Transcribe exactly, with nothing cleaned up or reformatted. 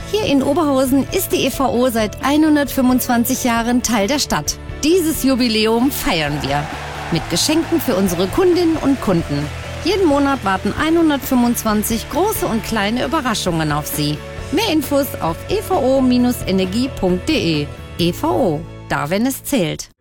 Hier in Oberhausen ist die E V O seit hundertfünfundzwanzig Jahren Teil der Stadt. Dieses Jubiläum feiern wir mit Geschenken für unsere Kundinnen und Kunden. Jeden Monat warten hundertfünfundzwanzig große und kleine Überraschungen auf Sie. Mehr Infos auf e v o Bindestrich energie Punkt de. E V O, da wenn es zählt.